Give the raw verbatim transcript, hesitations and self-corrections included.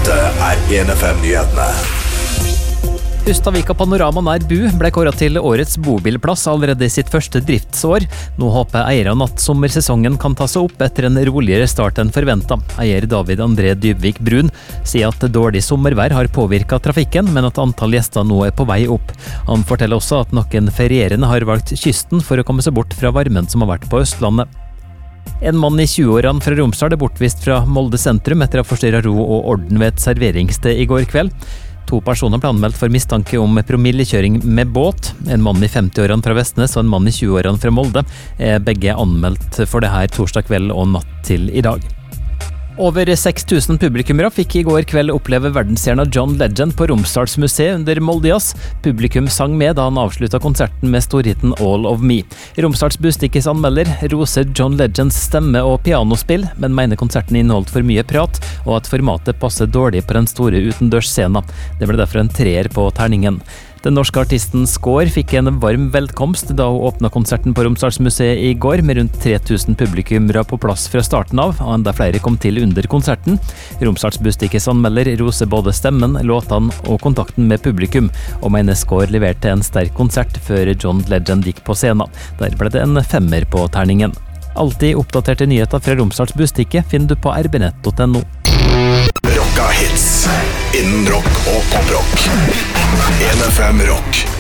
Dette er en F M-nyhetene. Hustadvika Panorama nær Bu ble kåret til årets bobilplass allerede i sitt første driftsår. Nå håper eierne at sommersesongen kan ta seg opp etter en roligere start enn forventet. Eier David André Dybvik Brun sier at dårlig sommervær har påvirket trafikken, men at antall gjester nå er på vei opp. Han forteller også at noen ferierende har valgt kysten for å komme seg bort fra varmen som har vært på Østlandet. En mann i tjue-årene fra Romsdal er bortvist fra Molde sentrum etter å ha forstyrret ro og orden ved et serveringssted i går kveld. To personer ble anmeldt for mistanke om promillekjøring med båt. En mann i femti-årene fra Vestnes og en mann i tjue-årene fra Molde er begge anmeldt for det her torsdag kveld og natt til i dag. Over seks tusen publikummere fikk i går kveld oppleve verdensstjerna John Legend på Romsdals museum under Moldejazz. Publikum sang med da han avsluttet konserten med storhiten All of Me. Romsdals Bustikkes anmelder roser John Legends stemme og pianospill, men mener konserten inneholdt for mye prat, og at formatet passer dårlig på den store utendørsscenen. Det ble derfor en treer på terningen. Den norske artisten Skår fikk en varm velkomst da hun åpnet konserten på Romsdalsmuseet i går, med rundt tre tusen publikummere på plass fra starten av, og enda flere kom til under konserten. Romsdals Bustikkes anmelder roser både stemmen, låtene og kontakten med publikum, og mener Skår leverte en sterk konsert før John Legend gikk på scenen. Der ble det en femmer på terningen. Alltid oppdaterte nyheter fra Romsdals Bustikke finner du på r b nett punktum no. Rocka hits innen rock og poprock. en F M Rock.